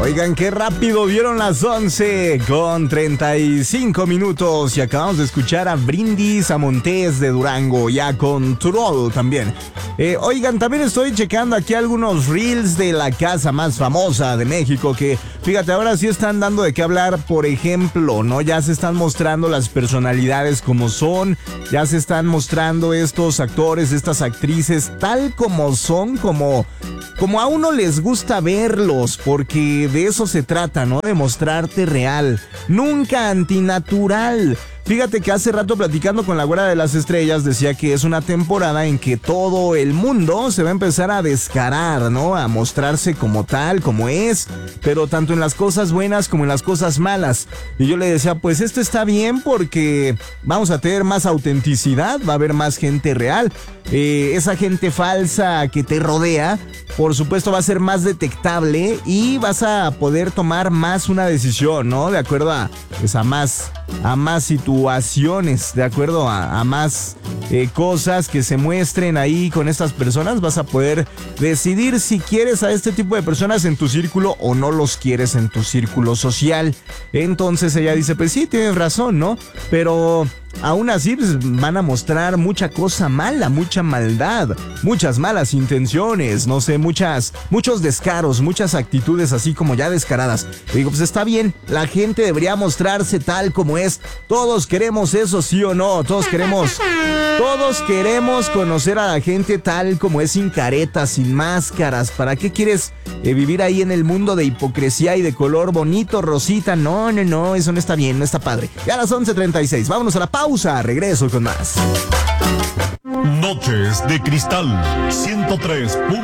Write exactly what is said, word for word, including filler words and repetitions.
Oigan, qué rápido dieron las once con treinta y cinco minutos y acabamos de escuchar a Brindis, a Montés de Durango y a Control también. Eh, oigan, también estoy checando aquí algunos reels de la casa más famosa de México que, fíjate, ahora sí están dando de qué hablar. Por ejemplo, ¿no? Ya se están mostrando las personalidades como son, ya se están mostrando estos actores, estas actrices tal como son, como, como a uno les gusta verlos, porque de eso se trata, ¿no? De mostrarte real, nunca antinatural. Fíjate que hace rato platicando con la Güera de las Estrellas decía que es una temporada en que todo el mundo se va a empezar a descarar, ¿no? A mostrarse como tal, como es, pero tanto en las cosas buenas como en las cosas malas. Y yo le decía, pues esto está bien porque vamos a tener más autenticidad, va a haber más gente real. Eh, esa gente falsa que te rodea, por supuesto, va a ser más detectable y vas a poder tomar más una decisión, ¿no? De acuerdo a, pues, a más, a más situaciones, de acuerdo a, a más eh, cosas que se muestren ahí con estas personas, vas a poder decidir si quieres a este tipo de personas en tu círculo o no los quieres en tu círculo social. Entonces ella dice, pues sí, tienes razón, ¿no? Pero aún así, pues, van a mostrar mucha cosa mala, mucha maldad, muchas malas intenciones, no sé, muchas, muchos descaros, muchas actitudes así como ya descaradas. Y digo, pues está bien, la gente debería mostrarse tal como es. Todos queremos eso, sí o no, todos queremos, todos queremos conocer a la gente tal como es, sin caretas, sin máscaras. ¿Para qué quieres eh, vivir ahí en el mundo de hipocresía y de color bonito, rosita? No, no, no, eso no está bien, no está padre. Ya a las once treinta y seis, vámonos a la pausa. Pausa, regreso con más. Noches de Cristal ciento tres punto